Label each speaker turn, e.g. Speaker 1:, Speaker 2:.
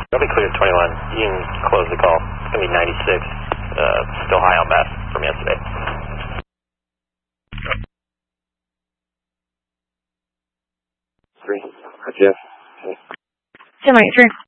Speaker 1: I'll be clear at 21. You can close the call. It's going to be 96. Still high on that from yesterday.
Speaker 2: 3. Jeff.
Speaker 3: 10-3.